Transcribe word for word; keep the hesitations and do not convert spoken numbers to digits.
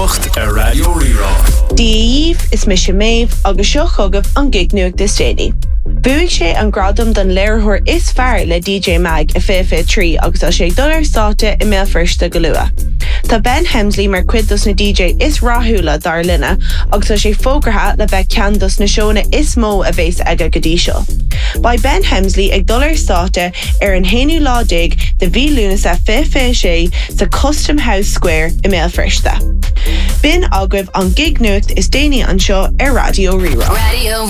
nuacht a Radio Rerá. Díomh is mis sé méh agus seo chugah an gig nuach de Stady. Buigh sé an gradam don léirthóir is fearr le D J Mag a fé fé trí agus a sé dullar státe i mé firsta go lua. Tá Ben Hemsley mar cuidas na D J is ráthúla dar linne agus a sé fógartha le bheith ceandas na seóna is mó a bhés aige go dtí seo. Ba Ben Hemsley ag dullar státe ar an héanú ládig de bhí lúnas a fé fé sé sa Custom House Square i mé firsta. Bin agah an gig nuacht is déine an seo ar Radio Rerá. Radio